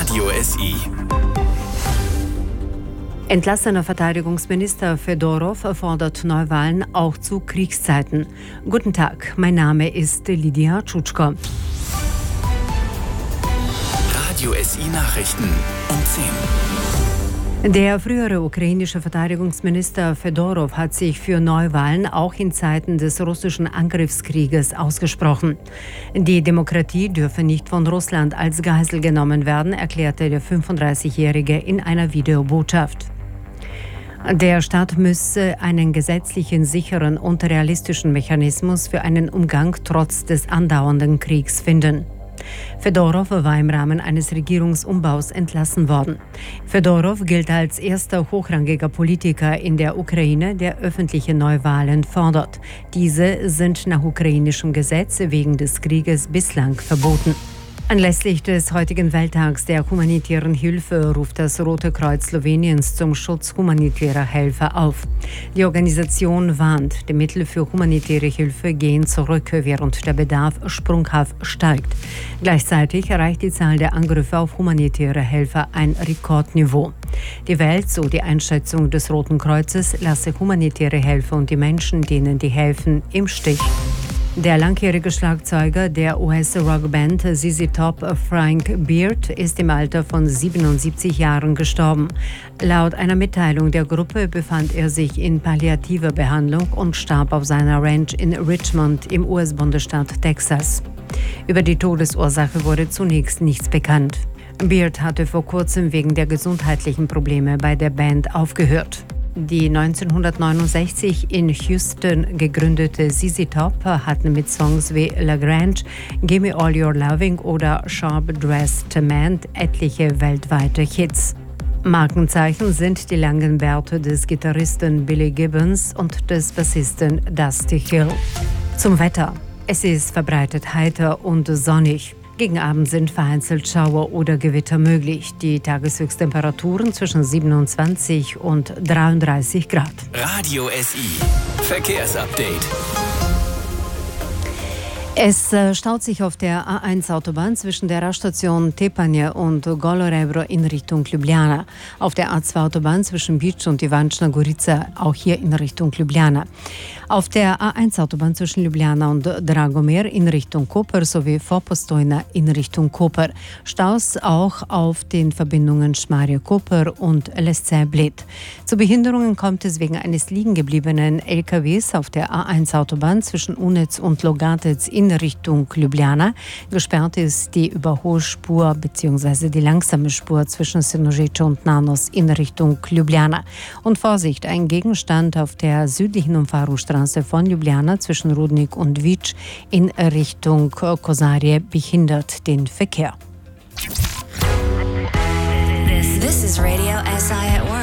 Radio SI. Entlassener Verteidigungsminister Fedorov fordert Neuwahlen auch zu Kriegszeiten. Guten Tag, mein Name ist Lydia Tschutschko. Radio SI Nachrichten um 10. Der frühere ukrainische Verteidigungsminister Fedorov hat sich für Neuwahlen auch in Zeiten des russischen Angriffskrieges ausgesprochen. Die Demokratie dürfe nicht von Russland als Geisel genommen werden, erklärte der 35-Jährige in einer Videobotschaft. Der Staat müsse einen gesetzlichen, sicheren und realistischen Mechanismus für einen Umgang trotz des andauernden Kriegs finden. Fedorov war im Rahmen eines Regierungsumbaus entlassen worden. Fedorov gilt als erster hochrangiger Politiker in der Ukraine, der öffentliche Neuwahlen fordert. Diese sind nach ukrainischem Gesetz wegen des Krieges bislang verboten. Anlässlich des heutigen Welttags der humanitären Hilfe ruft das Rote Kreuz Sloweniens zum Schutz humanitärer Helfer auf. Die Organisation warnt, die Mittel für humanitäre Hilfe gehen zurück, während der Bedarf sprunghaft steigt. Gleichzeitig erreicht die Zahl der Angriffe auf humanitäre Helfer ein Rekordniveau. Die Welt, so die Einschätzung des Roten Kreuzes, lasse humanitäre Helfer und die Menschen, denen die helfen, im Stich. Der langjährige Schlagzeuger der US-Rockband ZZ Top, Frank Beard, ist im Alter von 77 Jahren gestorben. Laut einer Mitteilung der Gruppe befand er sich in palliativer Behandlung und starb auf seiner Ranch in Richmond im US-Bundesstaat Texas. Über die Todesursache wurde zunächst nichts bekannt. Beard hatte vor kurzem wegen der gesundheitlichen Probleme bei der Band aufgehört. Die 1969 in Houston gegründete ZZ Top hatten mit Songs wie La Grange, Gimme All Your Loving oder Sharp Dressed Man etliche weltweite Hits. Markenzeichen sind die langen Bärte des Gitarristen Billy Gibbons und des Bassisten Dusty Hill. Zum Wetter. Es ist verbreitet heiter und sonnig. Gegen Abend sind vereinzelt Schauer oder Gewitter möglich. Die Tageshöchsttemperaturen zwischen 27 und 33 Grad. Radio SI. Verkehrsupdate. Es staut sich auf der A1-Autobahn zwischen der Raststation Tepanje und Golorebro in Richtung Ljubljana. Auf der A2-Autobahn zwischen Bič und Ivančna Gorica, auch hier in Richtung Ljubljana. Auf der A1-Autobahn zwischen Ljubljana und Dragomir in Richtung Koper sowie Vorpostojna in Richtung Koper. Staus auch auf den Verbindungen Šmarje-Koper und Lesce-Bled. Zu Behinderungen kommt es wegen eines liegengebliebenen LKWs auf der A1-Autobahn zwischen Unec und Logatec in Richtung Ljubljana. Gesperrt ist die Überholspur bzw. die langsame Spur zwischen Senožeče und Nanos in Richtung Ljubljana. Und Vorsicht, ein Gegenstand auf der südlichen Umfahrungsstraße von Ljubljana zwischen Rudnik und Vič in Richtung Kozarje behindert den Verkehr. This is Radio SI at work.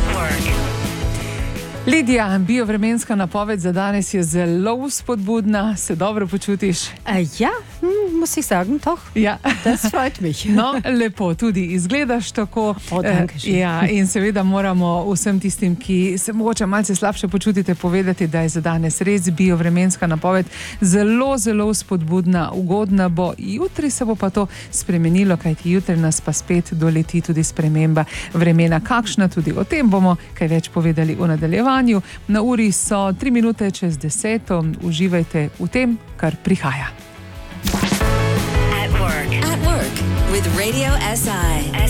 Lidija, biovremenska napoved za danes je zelo vzpodbudna. Se dobro počutiš? Ja, muss ich sagen, doch. Ja. Das freut mich. No, lepo, tudi izgledaš tako. Ja, in seveda moramo vsem tistim, ki se mogoče malce slabše počutite, povedati, da je za danes res biovremenska napoved zelo, zelo vzpodbudna, ugodna bo. Jutri se bo pa to spremenilo, kajti jutri nas pa spet doleti tudi sprememba vremena. Kakšna tudi o tem bomo kaj več povedali v nadaljevanju. Na uri so 3 minute čez 10. Uživajte v tem, kar prihaja. At work with Radio SI.